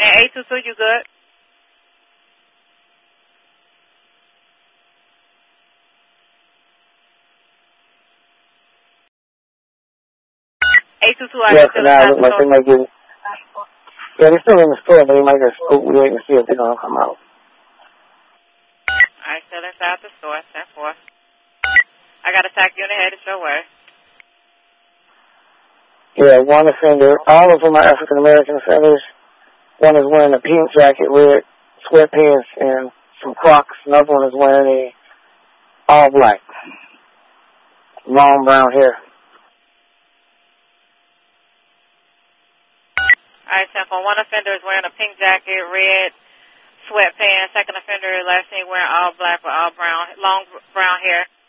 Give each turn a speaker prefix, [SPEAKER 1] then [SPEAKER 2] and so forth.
[SPEAKER 1] And 822, you good?
[SPEAKER 2] Yes, and now it looks like they might get. Yeah, they're still in the store, but they might just wait and see if they're gonna come out.
[SPEAKER 1] All right, still inside the store. 10-4. I got a TAC unit headed your way.
[SPEAKER 2] Yeah, one offender. All of them are African American offenders. One is wearing a pink jacket, red sweatpants, and some Crocs. Another one is wearing a all black, long brown hair.
[SPEAKER 1] All right, 10-4. One offender is wearing a pink jacket, red sweatpants. Second offender, last name, wearing all black with all brown, long brown hair.